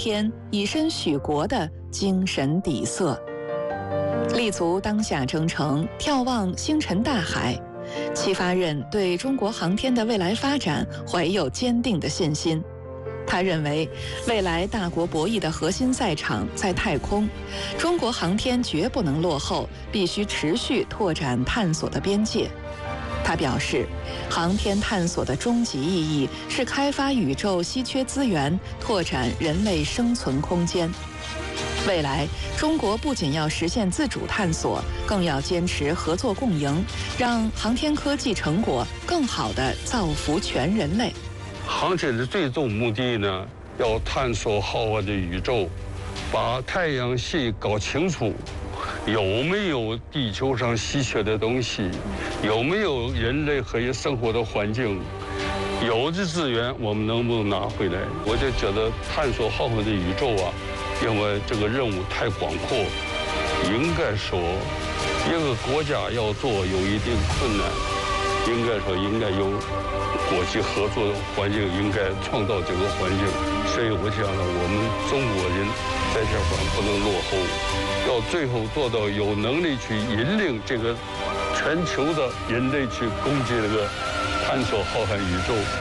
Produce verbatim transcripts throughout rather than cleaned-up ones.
天以身许国的精神底色。立足当下征程，眺望星辰大海，戚发轫对中国航天的未来发展怀有坚定的信心。他认为，未来大国博弈的核心赛场在太空，中国航天绝不能落后，必须持续拓展探索的边界。他表示，航天探索的终极意义是开发宇宙稀缺资源，拓展人类生存空间。未来，中国不仅要实现自主探索，更要坚持合作共赢，让航天科技成果更好地造福全人类。 航天的最终目的呢，要探索浩瀚的宇宙，把太阳系搞清楚，有没有地球上稀缺的东西，有没有人类可以生活的环境，有的资源我们能不能拿回来？我就觉得探索浩瀚的宇宙啊，因为这个任务太广阔，应该说一个国家要做有一定困难，应该说应该有国际合作的环境，应该创造这个环境。所以我想呢，我们中国人在这块不能落后，要最后做到有能力去引领这个全球的人类去攻击这个探索浩瀚宇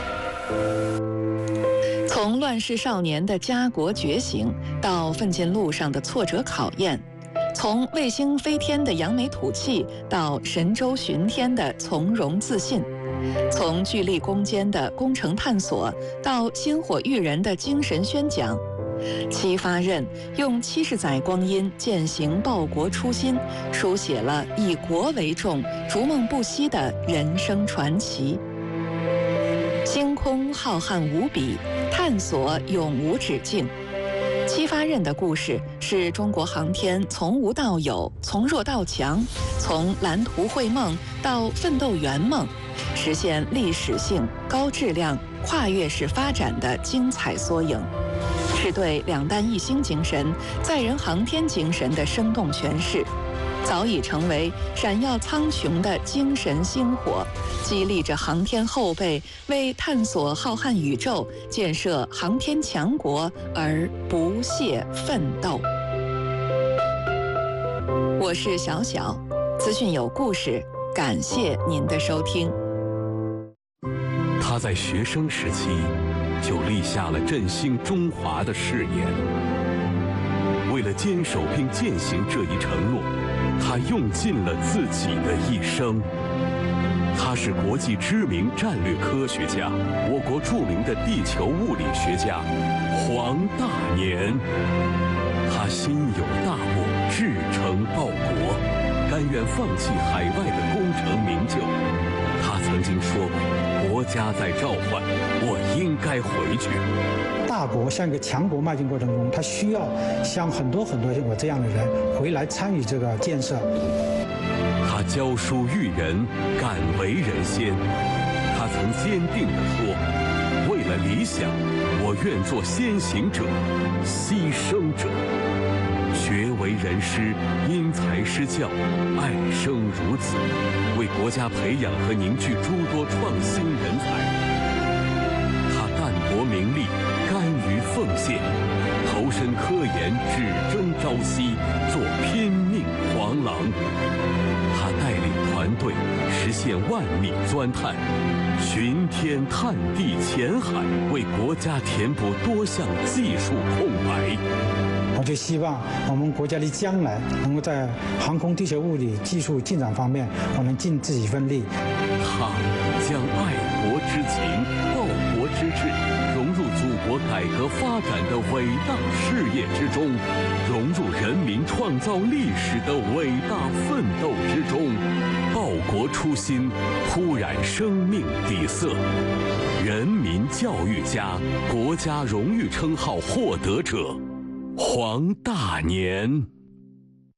宙。从乱世少年的家国觉醒，到奋进路上的挫折考验，从卫星飞天的扬眉吐气，到神舟巡天的从容自信，从巨力攻坚的工程探索，到星火育人的精神宣讲，戚发轫用七十载光阴践行报国初心，书写了以国为重、逐梦不息的人生传奇。星空浩瀚无比，探索永无止境。戚发轫的故事是中国航天从无到有，从弱到强，从蓝图绘梦到奋斗圆梦，实现历史性、高质量、跨越式发展的精彩缩影，是对两弹一星精神、载人航天精神的生动诠释，早已成为闪耀苍穹的精神星火，激励着航天后辈为探索浩瀚宇宙、建设航天强国而不懈奋斗。我是小小，资讯有故事，感谢您的收听。 他在学生时期就立下了振兴中华的誓言，为了坚守并践行这一承诺，他用尽了自己的一生。他是国际知名战略科学家，我国著名的地球物理学家黄大年。他心有大悟，志诚报国，甘愿放弃海外的功成名就。他曾经说过，国家在召唤，我应该回去。 大国向一个强国迈进过程中，他需要像很多很多像我这样的人回来参与这个建设。 他教书育人，敢为人先。他曾坚定地说，为了理想，我愿做先行者、牺牲者。学为人师，因材施教，爱生如子，为国家培养和凝聚诸多创新人才。他淡泊名利，甘于奉献，投身科研，只争朝夕，做拼命黄狼。他带领团队实现万米钻探，巡天探地潜海，为国家填补多项技术空白。 我就希望我们国家的将来能够在航空地球物理技术进展方面，我能尽自己分力。 他将爱国之情、报国之志融入祖国改革发展的伟大事业之中，融入人民创造历史的伟大奋斗之中，报国初心，铺染生命底色。人民教育家、国家荣誉称号获得者黄大年。